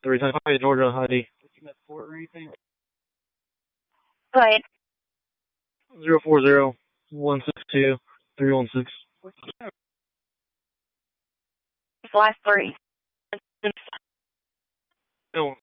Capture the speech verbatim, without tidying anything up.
three times Georgia I D. Right. Zero four zero one six two three one six. Last three. No.